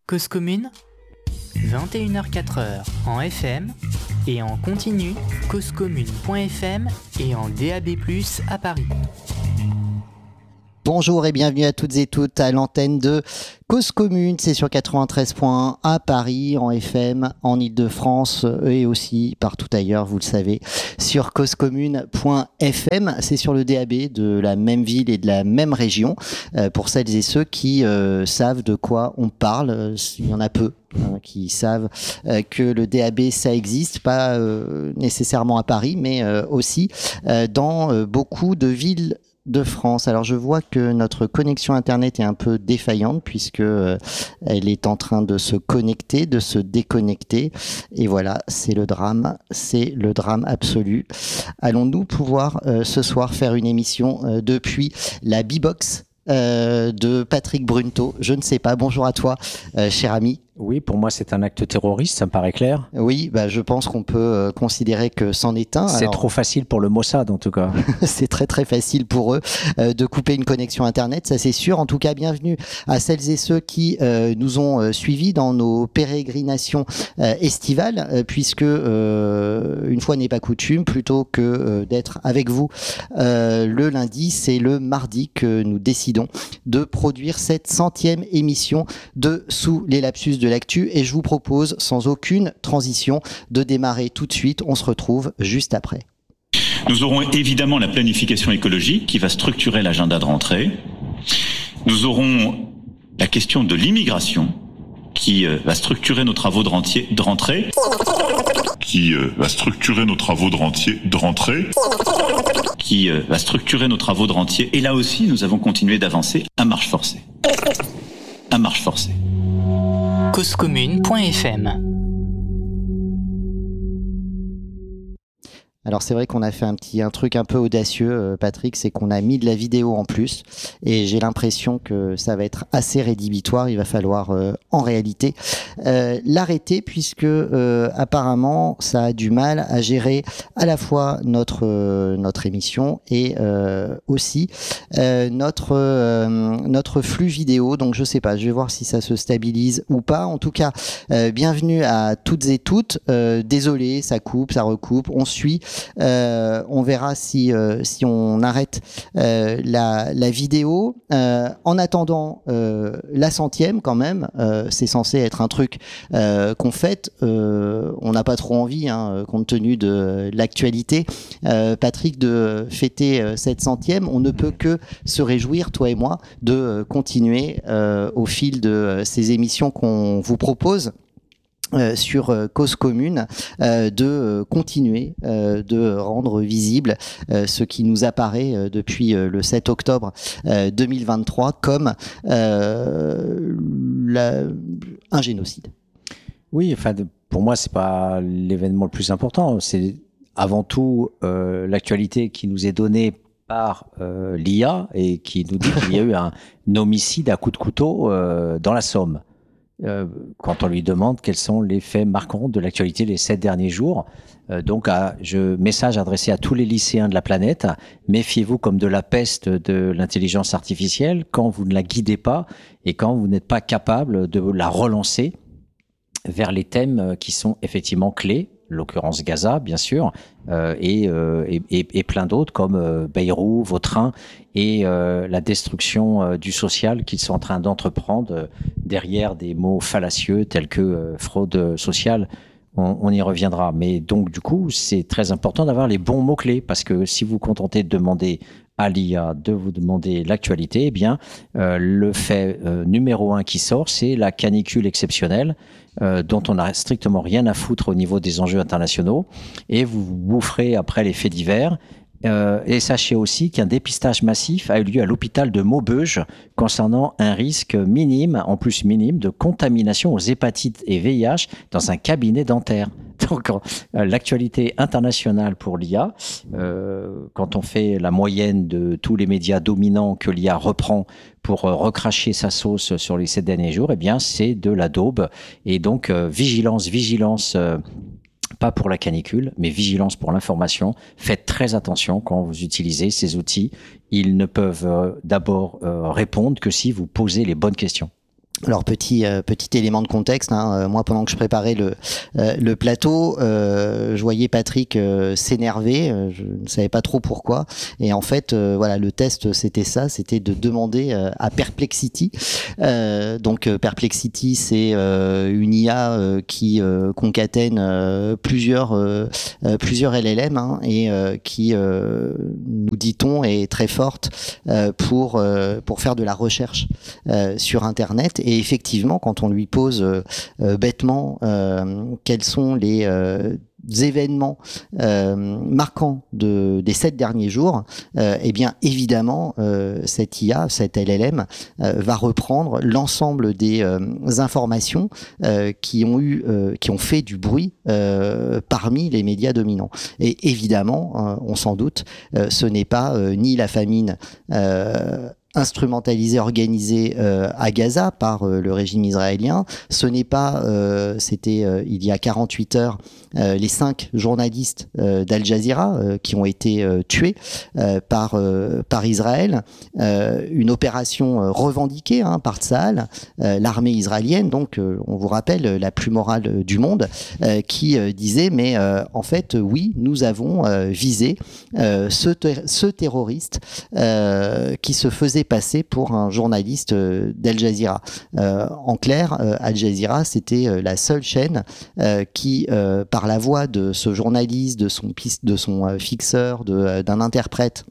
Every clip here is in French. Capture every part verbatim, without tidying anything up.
Cause commune, vingt et une heures quatre en F M et en continu cause commune point F M et en D A B plus, à Paris. Bonjour et bienvenue à toutes et toutes à l'antenne de Cause Commune, c'est sur quatre-vingt-treize point un à Paris, en F M, en Ile-de-France et aussi partout ailleurs, vous le savez, sur cause commune point F M. C'est sur le D A B de la même ville et de la même région. Euh, pour celles et ceux qui euh, savent de quoi on parle, il y en a peu. Hein, qui savent euh, que le D A B ça existe, pas euh, nécessairement à Paris, mais euh, aussi euh, dans euh, beaucoup de villes de France. Alors je vois que notre connexion internet est un peu défaillante puisque euh, elle est en train de se connecter, de se déconnecter, et voilà, c'est le drame, c'est le drame absolu. Allons-nous pouvoir euh, ce soir faire une émission euh, depuis la B-Box euh, de Patrick Brunto? Je ne sais pas. Bonjour à toi, euh, cher ami. Oui, pour moi, c'est un acte terroriste, ça me paraît clair. Oui, bah, je pense qu'on peut euh, considérer que c'en est un. C'est Alors, trop facile pour le Mossad, en tout cas. c'est très très facile pour eux euh, de couper une connexion Internet, ça c'est sûr. En tout cas, bienvenue à celles et ceux qui euh, nous ont euh, suivis dans nos pérégrinations euh, estivales, euh, puisque, euh, une fois n'est pas coutume, plutôt que euh, d'être avec vous euh, le lundi, c'est le mardi que nous décidons de produire cette centième émission de Sous les lapsus de l'actu, et je vous propose sans aucune transition de démarrer tout de suite. On se retrouve juste après. Nous aurons évidemment la planification écologique qui va structurer l'agenda de rentrée. Nous aurons la question de l'immigration qui euh, va structurer nos travaux de, rentier, de rentrée. Qui euh, va structurer nos travaux de, rentier, de rentrée. Qui euh, va structurer nos travaux de rentier. Et là aussi, nous avons continué d'avancer à marche forcée. À marche forcée. cause commune point F M. Alors c'est vrai qu'on a fait un petit un truc un peu audacieux, euh, Patrick, c'est qu'on a mis de la vidéo en plus, et j'ai l'impression que ça va être assez rédhibitoire. Il va falloir euh, en réalité euh, l'arrêter, puisque euh, apparemment ça a du mal à gérer à la fois notre euh, notre émission et euh, aussi euh, notre euh, notre flux vidéo. Donc je sais pas, je vais voir si ça se stabilise ou pas. En tout cas, euh, bienvenue à toutes et toutes. Euh, désolé, ça coupe, ça recoupe, on suit. Euh, on verra si euh, si on arrête euh, la la vidéo. Euh, en attendant euh, la centième, quand même, euh, c'est censé être un truc euh, qu'on fête. Euh, on n'a pas trop envie, hein, compte tenu de l'actualité, euh, Patrick, de fêter euh, cette centième. On ne peut que se réjouir, toi et moi, de euh, continuer euh, au fil de euh, ces émissions qu'on vous propose. Euh, sur euh, Cause Commune, euh, de euh, continuer euh, de rendre visible euh, ce qui nous apparaît euh, depuis euh, le sept octobre euh, deux mille vingt-trois comme euh, la, un génocide. Oui, enfin, de, pour moi, c'est pas l'événement le plus important. C'est avant tout euh, l'actualité qui nous est donnée par euh, l'I A et qui nous dit qu'il y a eu un, un homicide à coups de couteau euh, dans la Somme. Euh, quand on lui demande quels sont les faits marquants de l'actualité les sept derniers jours. Euh, donc, à, je, message adressé à tous les lycéens de la planète, méfiez-vous comme de la peste de l'intelligence artificielle quand vous ne la guidez pas et quand vous n'êtes pas capable de la relancer vers les thèmes qui sont effectivement clés, l'occurrence Gaza, bien sûr, euh, et, euh, et, et, et plein d'autres comme euh, Bayrou, Vautrin, et euh, la destruction euh, du social qu'ils sont en train d'entreprendre euh, derrière des mots fallacieux tels que euh, fraude sociale. On, on y reviendra. Mais donc, du coup, c'est très important d'avoir les bons mots-clés, parce que si vous vous contentez de demander à l'I A de vous demander l'actualité, eh bien, euh, le fait euh, numéro un qui sort, c'est la canicule exceptionnelle, euh, dont on n'a strictement rien à foutre au niveau des enjeux internationaux, et vous vous boufferez après les faits divers. Euh, et sachez aussi qu'un dépistage massif a eu lieu à l'hôpital de Maubeuge concernant un risque minime, en plus minime, de contamination aux hépatites et V I H dans un cabinet dentaire. Donc, euh, l'actualité internationale pour l'I A, euh, quand on fait la moyenne de tous les médias dominants que l'I A reprend pour euh, recracher sa sauce sur les sept derniers jours, eh bien, c'est de la daube. Et donc, euh, vigilance, vigilance... Euh, pas pour la canicule, mais vigilance pour l'information. Faites très attention quand vous utilisez ces outils. Ils ne peuvent euh, d'abord euh, répondre que si vous posez les bonnes questions. Alors petit euh, petit élément de contexte, hein, euh, moi pendant que je préparais le euh, le plateau, euh, je voyais Patrick euh, s'énerver, euh, je ne savais pas trop pourquoi, et en fait euh, voilà, le test c'était ça, c'était de demander euh, à Perplexity. Euh, donc euh, Perplexity c'est euh, une I A euh, qui euh, concatène euh, plusieurs euh, euh, plusieurs L L M hein, et euh, qui euh, nous dit-on est très forte euh, pour euh, pour faire de la recherche euh, sur Internet. Et effectivement, quand on lui pose euh, euh, bêtement euh, quels sont les euh, événements euh, marquants de, des sept derniers jours, euh, eh bien évidemment, euh, cette I A, cette L L M, euh, va reprendre l'ensemble des euh, informations euh, qui ont eu, euh, qui ont fait du bruit euh, parmi les médias dominants. Et évidemment, euh, on s'en doute, euh, ce n'est pas euh, ni la famine euh, instrumentalisé, organisé euh, à Gaza par euh, le régime israélien. Ce n'est pas, euh, c'était euh, il y a quarante-huit heures, euh, les cinq journalistes euh, d'Al Jazeera euh, qui ont été euh, tués euh, par euh, par Israël. Euh, une opération euh, revendiquée hein, par Tsahal, euh, l'armée israélienne. Donc, euh, on vous rappelle la plus morale du monde, euh, qui euh, disait mais euh, en fait oui, nous avons euh, visé euh, ce, ter- ce terroriste euh, qui se faisait passé pour un journaliste euh, d'Al Jazeera. Euh, en clair, euh, Al Jazeera, c'était euh, la seule chaîne euh, qui, euh, par la voix de ce journaliste, de son, piste, de son euh, fixeur, de, euh, d'un interprète,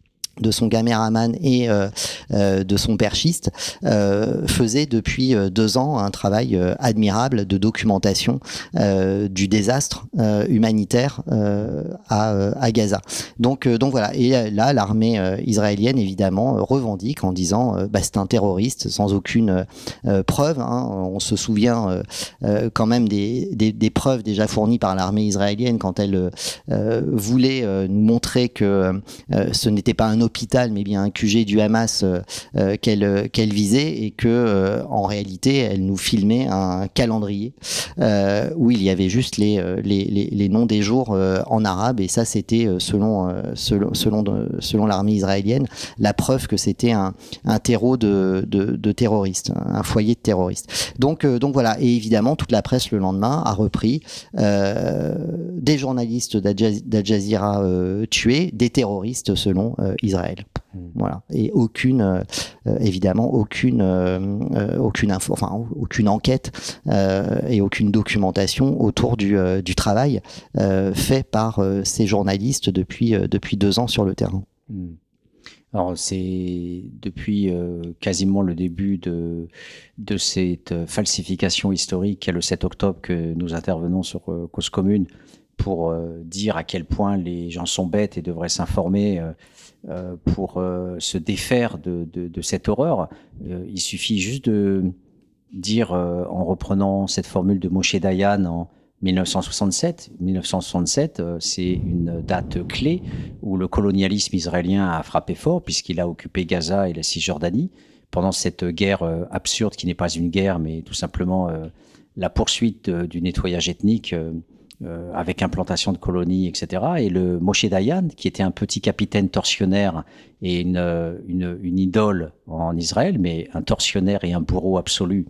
de son caméraman et euh, euh, de son perchiste, euh, faisait depuis euh, deux ans un travail euh, admirable de documentation euh, du désastre euh, humanitaire euh, à, euh, à Gaza. Donc, euh, donc voilà. Et là, l'armée euh, israélienne, évidemment, euh, revendique en disant euh, bah, c'est un terroriste sans aucune euh, preuve. Hein. On se souvient euh, euh, quand même des, des, des preuves déjà fournies par l'armée israélienne quand elle euh, voulait euh, nous montrer que euh, ce n'était pas un hôpital, mais bien un Q G du Hamas euh, euh, qu'elle qu'elle visait, et que euh, en réalité, elle nous filmait un calendrier euh, où il y avait juste les les, les, les noms des jours euh, en arabe, et ça c'était euh, selon euh, selon selon, de, selon l'armée israélienne la preuve que c'était un un terreau de, de de terroristes, un foyer de terroristes. Donc euh, donc voilà, et évidemment toute la presse le lendemain a repris euh, des journalistes d'Al Jazeera euh, tués, des terroristes selon euh, Israël. Voilà. Et aucune, euh, évidemment, aucune, euh, aucune info, enfin, aucune enquête euh, et aucune documentation autour du, euh, du travail euh, fait par euh, ces journalistes depuis, euh, depuis deux ans sur le terrain. Alors, c'est depuis euh, quasiment le début de, de cette falsification historique, qui est le sept octobre, que nous intervenons sur euh, Cause Commune pour euh, dire à quel point les gens sont bêtes et devraient s'informer euh, euh, pour euh, se défaire de, de, de cette horreur. Euh, il suffit juste de dire, euh, en reprenant cette formule de Moshe Dayan en dix-neuf cent soixante-sept, dix-neuf cent soixante-sept, euh, c'est une date clé où le colonialisme israélien a frappé fort, puisqu'il a occupé Gaza et la Cisjordanie pendant cette guerre euh, absurde, qui n'est pas une guerre, mais tout simplement euh, la poursuite euh, du nettoyage ethnique euh, Euh, avec implantation de colonies, et cetera. Et le Moshe Dayan, qui était un petit capitaine tortionnaire et une, une, une idole en Israël, mais un tortionnaire et un bourreau absolu,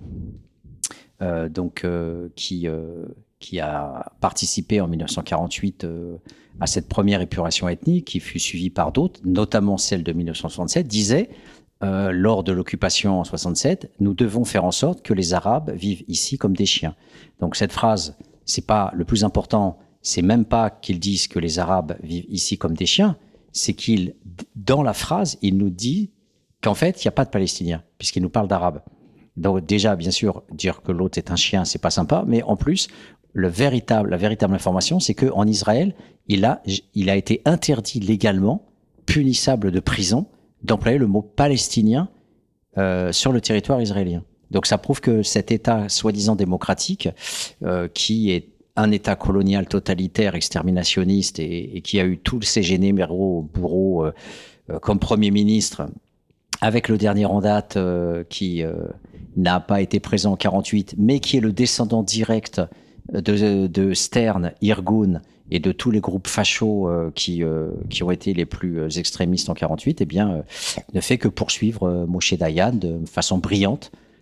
euh, donc euh, qui, euh, qui a participé en dix-neuf cent quarante-huit euh, à cette première épuration ethnique, qui fut suivie par d'autres, notamment celle de dix-neuf cent soixante-sept, disait euh, lors de l'occupation en soixante-sept, nous devons faire en sorte que les Arabes vivent ici comme des chiens. Donc cette phrase, c'est pas le plus important, c'est même pas qu'ils disent que les Arabes vivent ici comme des chiens, c'est qu'il, dans la phrase, il nous dit qu'en fait, il n'y a pas de Palestiniens, puisqu'il nous parle d'Arabes. Donc déjà, bien sûr, dire que l'autre est un chien, c'est pas sympa, mais en plus, le véritable, la véritable information, c'est qu'en Israël, il a, il a été interdit légalement, punissable de prison, d'employer le mot palestinien euh, sur le territoire israélien. Donc ça prouve que cet État soi-disant démocratique, euh, qui est un État colonial totalitaire, exterminationniste, et, et qui a eu tous ces généraux, bourreaux, euh, euh, comme Premier ministre, avec le dernier en date euh, qui euh, n'a pas été présent en quarante-huit, mais qui est le descendant direct de, de Stern, Irgun et de tous les groupes fachos euh, qui, euh, qui ont été les plus extrémistes en quarante-huit, eh bien, euh, ne fait que poursuivre euh, Moshe Dayan de façon brillante,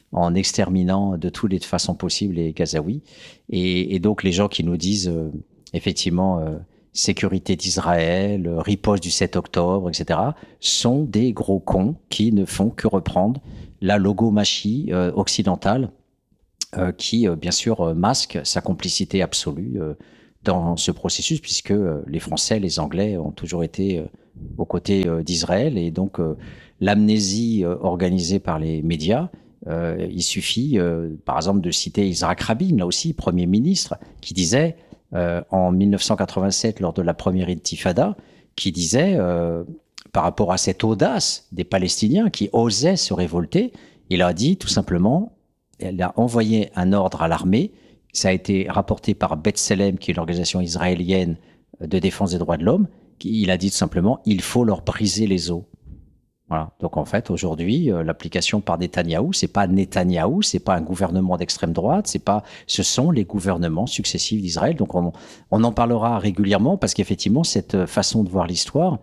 en exterminant de toutes les façons possibles les Gazaouis. Et, et donc les gens qui nous disent euh, effectivement euh, sécurité d'Israël, euh, riposte du sept octobre, et cetera, sont des gros cons qui ne font que reprendre la logomachie euh, occidentale euh, qui, euh, bien sûr, euh, masque sa complicité absolue euh, dans ce processus, puisque euh, les Français, les Anglais ont toujours été euh, aux côtés euh, d'Israël. Et donc, euh, l'amnésie euh, organisée par les médias, euh, il suffit, euh, par exemple, de citer Yitzhak Rabin, là aussi, Premier ministre, qui disait, euh, en dix-neuf cent quatre-vingt-sept, lors de la première intifada, qui disait, euh, par rapport à cette audace des Palestiniens qui osaient se révolter, il a dit tout simplement, il a envoyé un ordre à l'armée. Ça a été rapporté par B'Tselem, qui est une organisation israélienne de défense des droits de l'homme. Il a dit tout simplement, il faut leur briser les os. Voilà. Donc en fait, aujourd'hui, euh, l'application par Netanyahou, c'est pas Netanyahou, c'est pas un gouvernement d'extrême droite, c'est pas, ce sont les gouvernements successifs d'Israël. Donc on, on en parlera régulièrement parce qu'effectivement, cette façon de voir l'histoire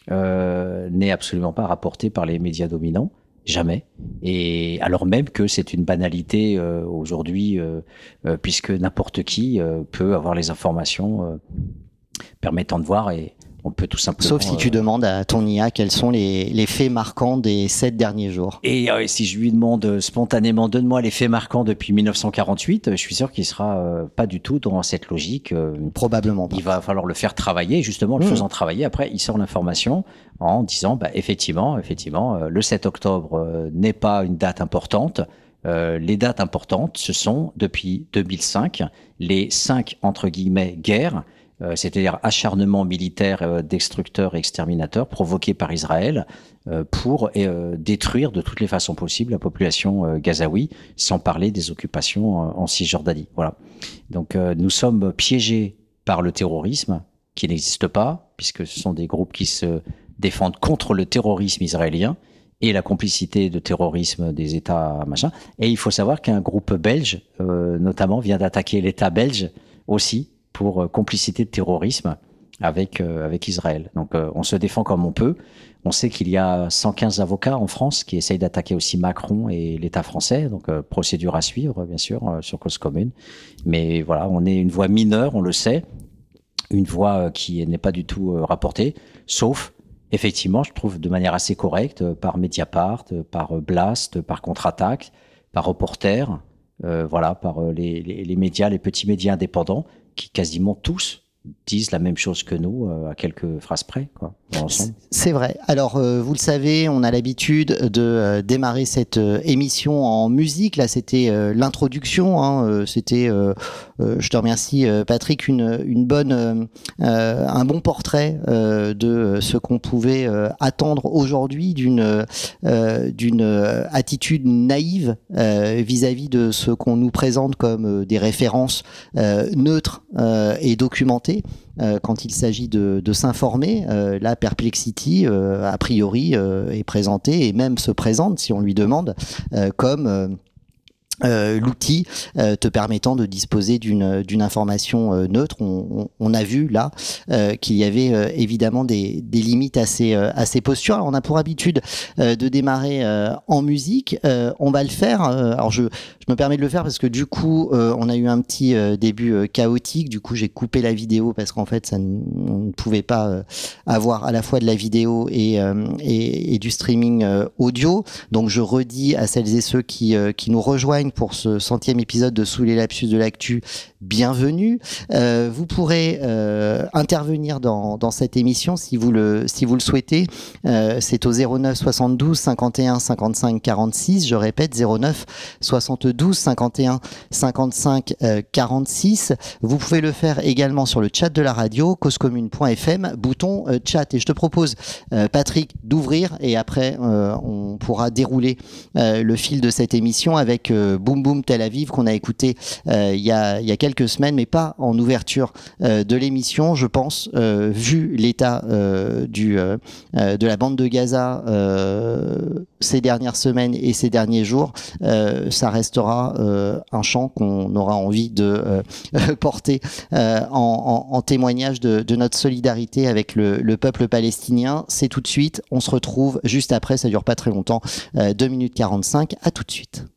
euh, n'est absolument pas rapportée par les médias dominants. Jamais. Et alors même que c'est une banalité euh, aujourd'hui, euh, euh, puisque n'importe qui euh, peut avoir les informations euh, permettant de voir, et on peut tout simplement... Sauf si tu euh, demandes à ton I A quels sont les, les faits marquants des sept derniers jours. Et euh, si je lui demande spontanément, donne-moi les faits marquants depuis dix-neuf cent quarante-huit, je suis sûr qu'il sera euh, pas du tout dans cette logique. Euh, Probablement pas. Il va falloir le faire travailler, justement, le Mmh. faisant travailler. Après, il sort l'information en disant, bah, effectivement, effectivement, euh, le sept octobre euh, n'est pas une date importante. Euh, les dates importantes, ce sont, depuis deux mille cinq, les cinq, entre guillemets, guerres, euh, c'est-à-dire acharnement militaire euh, destructeur et exterminateur provoqué par Israël euh, pour euh, détruire de toutes les façons possibles la population euh, gazaoui, sans parler des occupations euh, en Cisjordanie. Voilà. Donc euh, nous sommes piégés par le terrorisme qui n'existe pas, puisque ce sont des groupes qui se défendent contre le terrorisme israélien et la complicité de terrorisme des États machin. Et il faut savoir qu'un groupe belge, euh, notamment, vient d'attaquer l'État belge aussi pour euh, complicité de terrorisme avec euh, avec Israël. Donc, euh, on se défend comme on peut. On sait qu'il y a cent quinze avocats en France qui essayent d'attaquer aussi Macron et l'État français. Donc, euh, procédure à suivre, bien sûr, euh, sur cause commune. Mais voilà, on est une voix mineure, on le sait, une voix qui n'est pas du tout euh, rapportée, sauf effectivement, je trouve de manière assez correcte, par Mediapart, par Blast, par Contre-Attaque, par Reporter, euh, voilà, par les, les, les médias, les petits médias indépendants, qui quasiment tous disent la même chose que nous, euh, à quelques phrases près, quoi, dans l'ensemble. C'est vrai. Alors, euh, vous le savez, on a l'habitude de euh, démarrer cette euh, émission en musique. Là, c'était euh, l'introduction. Hein, euh, c'était, euh, euh, je te remercie, euh, Patrick, une, une bonne, euh, euh, un bon portrait euh, de ce qu'on pouvait euh, attendre aujourd'hui d'une euh, d'une attitude naïve euh, vis-à-vis de ce qu'on nous présente comme euh, des références euh, neutres euh, et documentées. Euh, quand il s'agit de, de s'informer, euh, la Perplexity, euh, a priori, euh, est présentée et même se présente, si on lui demande, euh, comme... Euh, Euh, l'outil euh, te permettant de disposer d'une d'une information euh, neutre. On, on, on a vu là euh, qu'il y avait euh, évidemment des, des limites à ces, euh, à ces postures. Alors, on a pour habitude euh, de démarrer euh, en musique. Euh, on va le faire. Euh, alors je, je me permets de le faire parce que du coup euh, on a eu un petit euh, début euh, chaotique. Du coup j'ai coupé la vidéo parce qu'en fait ça n- on ne pouvait pas euh, avoir à la fois de la vidéo et, euh, et, et du streaming euh, audio. Donc je redis à celles et ceux qui, euh, qui nous rejoignent pour ce centième épisode de Sous les lapsus de l'actu, bienvenue. Euh, vous pourrez euh, intervenir dans, dans cette émission si vous le, si vous le souhaitez. Euh, c'est au zéro neuf soixante-douze cinquante et un cinquante-cinq quarante-six. Je répète, zéro neuf soixante-douze cinquante et un cinquante-cinq quarante-six. Vous pouvez le faire également sur le chat de la radio, causecommune point f m, bouton euh, chat. Et je te propose, euh, Patrick, d'ouvrir et après euh, on pourra dérouler euh, le fil de cette émission avec euh, Boum Boum Tel Aviv qu'on a écouté euh, il y a, il y a quelques semaines, mais pas en ouverture euh, de l'émission. Je pense, euh, vu l'état euh, du, euh, de la bande de Gaza euh, ces dernières semaines et ces derniers jours, euh, ça restera euh, un chant qu'on aura envie de euh, porter euh, en, en, en témoignage de, de notre solidarité avec le, le peuple palestinien. C'est tout de suite. On se retrouve juste après. Ça dure pas très longtemps. Euh, deux minutes quarante-cinq. À tout de suite.